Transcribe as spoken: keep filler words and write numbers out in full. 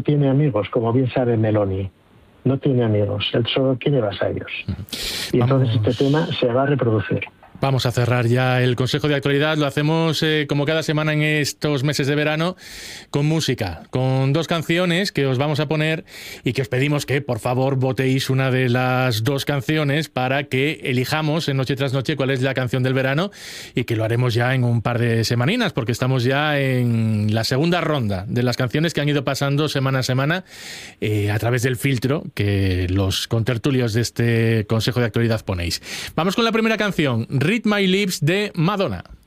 tiene amigos, como bien sabe Meloni. No tiene amigos, él solo tiene vasallos. Y Vamos. entonces este tema se va a reproducir. Vamos a cerrar ya el Consejo de Actualidad. Lo hacemos eh, como cada semana en estos meses de verano, con música, con dos canciones que os vamos a poner y que os pedimos que, por favor, votéis una de las dos canciones para que elijamos en Noche tras Noche cuál es la canción del verano, y que lo haremos ya en un par de semaninas, porque estamos ya en la segunda ronda de las canciones que han ido pasando semana a semana eh, a través del filtro que los contertulios de este Consejo de Actualidad ponéis. Vamos con la primera canción, Read My Lips, de Madonna.